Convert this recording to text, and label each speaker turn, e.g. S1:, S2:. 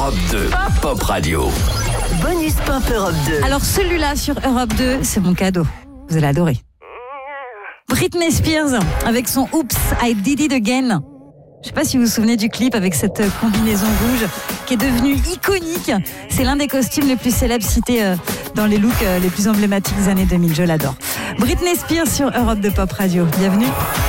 S1: Europe 2, Pop Radio.
S2: Bonus Pop Europe 2.
S3: Alors celui-là sur Europe 2, c'est mon cadeau. Vous allez adorer. Britney Spears avec son Oops, I Did It Again. Je ne sais pas si vous vous souvenez du clip avec cette combinaison rouge qui est devenue iconique. C'est l'un des costumes les plus célèbres cités dans les looks les plus emblématiques des années 2000. Je l'adore. Britney Spears sur Europe 2 Pop Radio. Bienvenue.